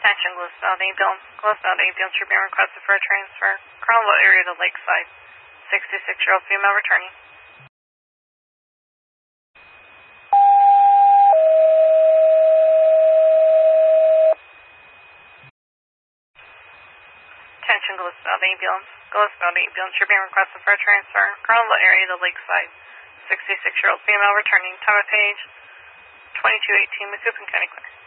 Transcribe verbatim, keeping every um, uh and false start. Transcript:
Attention, Glisdale ambulance. Glisdale ambulance, you're being requested for a transfer. Carlisle area to Lakeside. sixty-six-year-old female returning. Attention, Glisdale ambulance. Glisdale ambulance, you're being requested for a transfer. Carlisle area to Lakeside. sixty-six-year-old female returning. Time of page twenty-two eighteen, Macoupin County Clear.